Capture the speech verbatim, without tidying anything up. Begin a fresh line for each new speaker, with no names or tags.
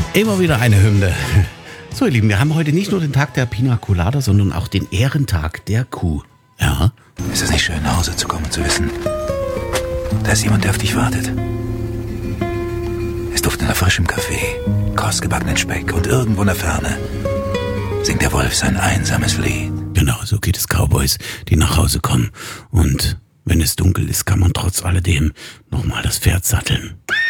Immer wieder eine Hymne. So, ihr Lieben, wir haben heute nicht nur den Tag der Pina Colada, sondern auch den Ehrentag der Kuh. Ja?
Ist es nicht schön, nach Hause zu kommen und zu wissen, da ist jemand, der auf dich wartet? Es duftet nach frischem Kaffee, kostgebackenen Speck und irgendwo in der Ferne singt der Wolf sein einsames Lied.
Genau, so geht es Cowboys, die nach Hause kommen. Und wenn es dunkel ist, kann man trotz alledem nochmal das Pferd satteln.